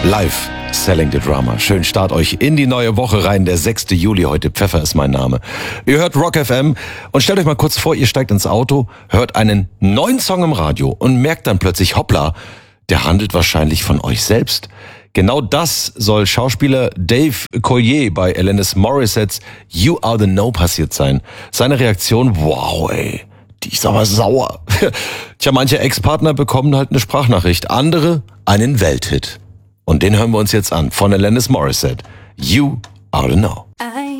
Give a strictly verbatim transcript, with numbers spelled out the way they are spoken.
Live Selling the Drama. Schönen Start euch in die neue Woche rein. Der sechste Juli heute. Pfeffer ist mein Name. Ihr hört Rock F M und stellt euch mal kurz vor, ihr steigt ins Auto, hört einen neuen Song im Radio und merkt dann plötzlich, hoppla, der handelt wahrscheinlich von euch selbst. Genau das soll Schauspieler Dave Coulier bei Alanis Morissettes You Are The Know passiert sein. Seine Reaktion, wow ey, die ist aber sauer. Tja, manche Ex-Partner bekommen halt eine Sprachnachricht, andere einen Welthit. Und den hören wir uns jetzt an von Alanis Morissette. You Are The Know. I